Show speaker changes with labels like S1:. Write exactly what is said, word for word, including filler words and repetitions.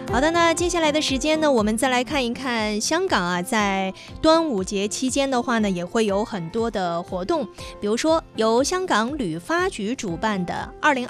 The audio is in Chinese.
S1: 好的，那接下来的时间呢，我们再来看一看香港啊，在端午节期间的话呢，也会有很多的活动，比如说由香港旅发局主办的二零